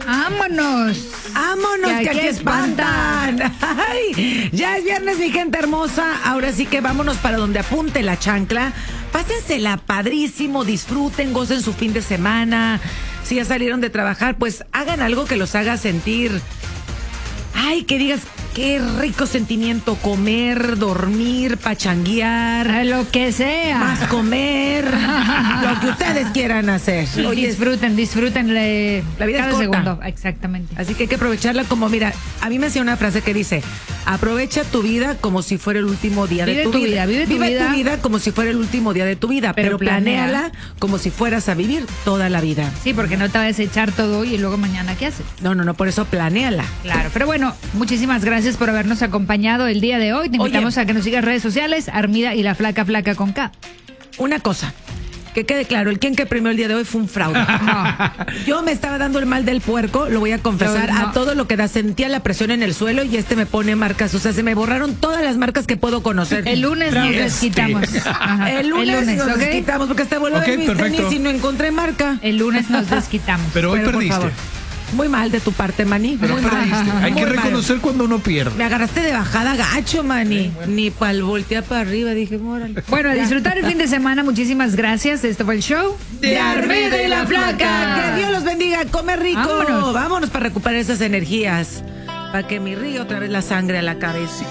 ¡Vámonos! ¡Vámonos, que aquí espantan! ¡Ay! Ya es viernes, mi gente hermosa. Ahora sí que vámonos para donde apunte la chancla. Pásensela padrísimo, disfruten, gocen su fin de semana. Si ya salieron de trabajar, pues hagan algo que los haga sentir. Ay, que digas, qué rico sentimiento comer, dormir, pachanguear. Lo que sea. Más comer. Lo que ustedes quieran hacer. Oye, disfruten la vida cada es corta. segundo. Exactamente. Así que hay que aprovecharla como, mira, a mí me hacía una frase que dice, aprovecha tu vida como si fuera el último día de tu vida. Vive tu vida como si fuera el último día de tu vida, pero planéala como si fueras a vivir toda la vida. Sí, porque no te vas a echar todo hoy y luego mañana, ¿qué haces? No, por eso planéala. Claro, pero bueno, muchísimas gracias por habernos acompañado el día de hoy. Te invitamos a que nos sigas en redes sociales, Armida y la Flaca con K. Una cosa, que quede claro, el quien que premió el día de hoy fue un fraude. No. Yo me estaba dando el mal del puerco, lo voy a confesar, a todo lo que da. Sentía la presión en el suelo y me pone marcas. O sea, se me borraron todas las marcas que puedo conocer. El lunes nos desquitamos. El lunes nos desquitamos, porque hasta volví a ver mis tenis y no encontré marca. El lunes nos desquitamos. Pero hoy perdiste. Muy mal de tu parte, Manny. Pero perdiste. Hay que reconocer cuando uno pierde. Me agarraste de bajada gacho, Manny. Bueno. Ni pa'l voltear para arriba, dije, mórale. Bueno, a disfrutar el fin de semana. Muchísimas gracias. Esto fue el show de Armida y la Flaca. Que Dios los bendiga. Come rico. Vámonos para recuperar esas energías. Para que me irrigue otra vez la sangre a la cabeza.